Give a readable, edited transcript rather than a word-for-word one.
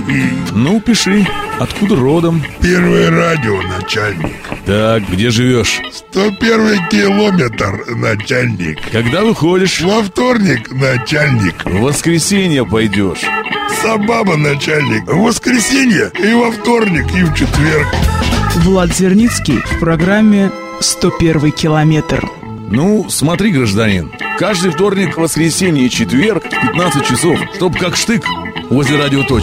Ну, пиши. Откуда родом? Первое радио, начальник. Так, где живешь? 101 километр, начальник. Когда выходишь? Во вторник, начальник. В воскресенье пойдешь. Сабаба, начальник. В воскресенье и во вторник, и в четверг. Влад Зерницкий в программе «101 километр». Ну, смотри, гражданин, каждый вторник, воскресенье и четверг в 15 часов, чтоб как штык возле радиоточки.